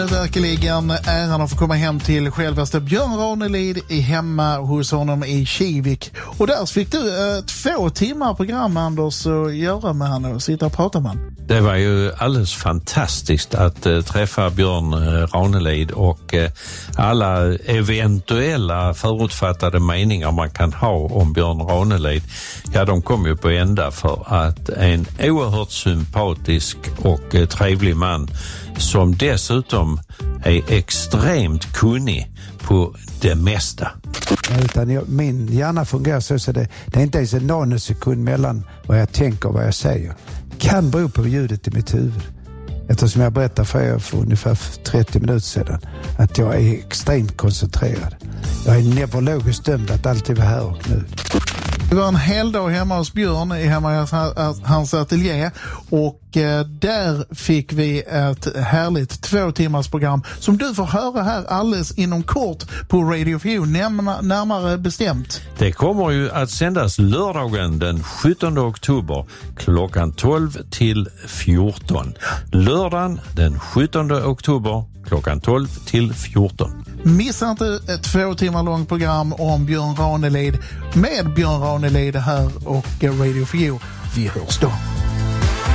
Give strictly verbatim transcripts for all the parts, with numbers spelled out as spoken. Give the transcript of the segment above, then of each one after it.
Verkligen äran att få komma hem till självaste Björn Ranelid i hemma hos honom i Kivik. Och där fick du eh, två timmar program, Anders, att göra med han och sitta och prata med han. Det var ju alldeles fantastiskt att eh, träffa Björn eh, Ranelid och eh, alla eventuella förutfattade meningar man kan ha om Björn Ranelid. Ja, de kom ju på ända för att en oerhört sympatisk och eh, trevlig man som dessutom är extremt kunnig på det mesta. Utan jag, min hjärna fungerar så att det, det är inte ens en nanosekund mellan vad jag tänker och vad jag säger. Kan bero på ljudet i mitt huvud. Eftersom jag berättade för er för ungefär trettio minuter sedan att jag är extremt koncentrerad. Jag är neurologiskt dömd att alltid vara här och nu. Det var en hel dag hemma hos Björn, hemma i hans ateljé, och eh, där fick vi ett härligt två timmars program som du får höra här alldeles inom kort på Radio View, närmare, närmare bestämt. Det kommer ju att sändas lördagen den sjuttonde oktober klockan tolv till fjorton. Lördagen den sjuttonde oktober klockan tolv till fjorton. Missa inte ett två timmar långt program om Björn Ranelid med Björn Ranelid här och Radio for You. Vi hörs då.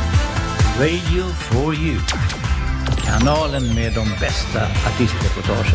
Radio for You. Kanalen med de bästa artistreportagen.